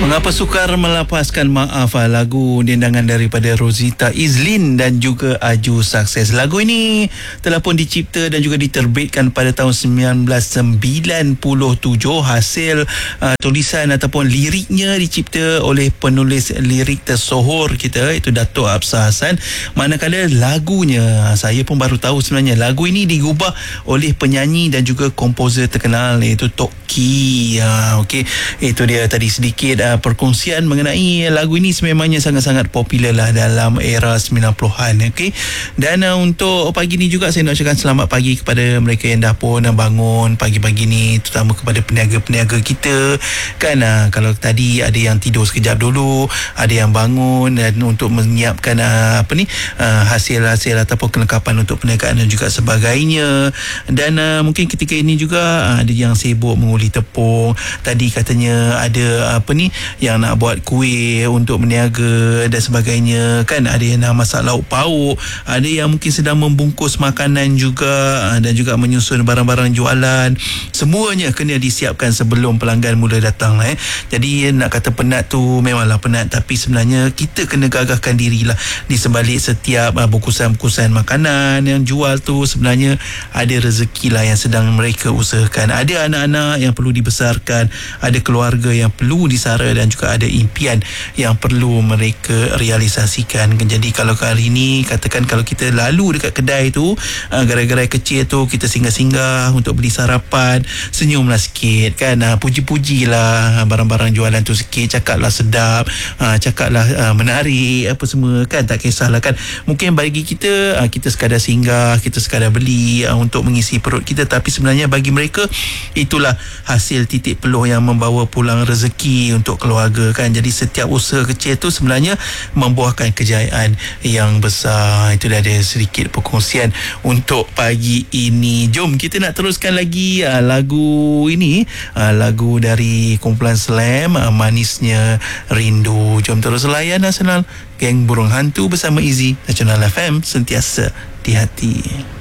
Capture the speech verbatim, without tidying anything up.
Mengapa Sukar Melepaskan Maaf, lagu dendangan daripada Rosita Izlin dan juga Aju Sukses. Lagu ini telah pun dicipta dan juga diterbitkan pada tahun sembilan belas sembilan puluh tujuh. Hasil uh, tulisan ataupun liriknya dicipta oleh penulis lirik tersohor kita, iaitu Dato' Absar Hassan. Manakala lagunya, saya pun baru tahu sebenarnya lagu ini digubah oleh penyanyi dan juga komposer terkenal, iaitu Tok Ki. Uh, Okey, itu dia tadi sedikit uh, perkongsian mengenai lagu ini. Sememangnya sangat-sangat popular lah dalam era sembilan puluhan. Okey, dan uh, untuk pagi ni juga saya nak ucapkan selamat pagi kepada mereka yang dah pun uh, bangun pagi-pagi ni, terutama kepada peniaga-peniaga kita kan. Uh, kalau tadi ada yang tidur sekejap dulu, ada yang bangun dan untuk menyiapkan uh, apa ni uh, hasil-hasil ataupun kelengkapan untuk perniagaan dan juga sebagainya. Dan uh, mungkin ketika ini juga uh, ada yang sibuk menguli tepung. Tadi katanya ada apa ni yang nak buat kuih untuk berniaga dan sebagainya kan. Ada yang nak masak lauk pauk, ada yang mungkin sedang membungkus makanan juga dan juga menyusun barang-barang jualan. Semuanya kena disiapkan sebelum pelanggan mula datang lah, eh. Jadi nak kata penat tu memanglah penat, tapi sebenarnya kita kena gagahkan dirilah di sebalik setiap uh, bungkusan-bungkusan makanan yang jual tu. Sebenarnya ada rezeki lah yang sedang mereka usahakan. Ada anak-anak yang perlu dibesarkan, ada keluarga yang perlu disara dan juga ada impian yang perlu mereka realisasikan. Jadi kalau hari ini katakan kalau kita lalu dekat kedai tu, uh, gerai-gerai kecil tu, kita singgah-singgah untuk beli sarapan, senyumlah sikit kan, uh, puji-pujilah barang-barang jualan tu sikit, cakaplah sedap, uh, cakaplah uh, menarik apa semua kan. Tak kisahlah kan, mungkin bagi kita uh, kita sekadar singgah, kita sekadar beli uh, untuk mengisi perut kita, tapi sebenarnya bagi mereka itulah hasil titik peluh yang membawa pulang rezeki untuk keluarga kan. Jadi setiap usaha kecil tu sebenarnya membuahkan kejayaan yang besar. Itu dah ada sedikit perkongsian untuk pagi ini. Jom kita nak teruskan lagi uh, lagu ini, uh, lagu dari kumpulan Slam, uh, Manisnya Rindu. Jom terus layan Nasional, Geng Burung Hantu bersama Izzy. Nasional F M, sentiasa di hati.